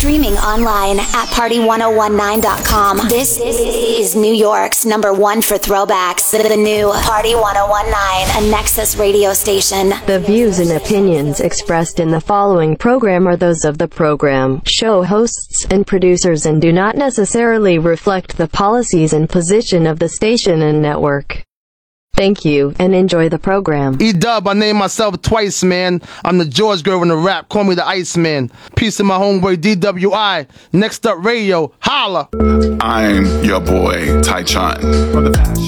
Streaming online at party1019.com. This is New York's #1 for throwbacks. The new Party 1019, a Nexus radio station. The views and opinions expressed in the following program are those of the program, show hosts, and producers and do not necessarily reflect the policies and position of the station and network. Thank you, and enjoy the program. E-Dub, I named myself twice, man. I'm the George girl in the rap. Call me the Iceman. Peace to my homeboy DWI. Next up, radio. Holla! I'm your boy, Ty Chun.